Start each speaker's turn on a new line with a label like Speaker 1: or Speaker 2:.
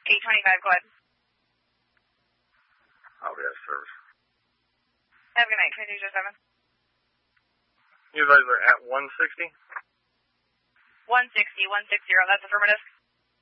Speaker 1: 825, go ahead.
Speaker 2: I'll be out of service.
Speaker 1: Have a good night, 2207.
Speaker 2: You guys are at 160?
Speaker 1: 160, that's affirmative.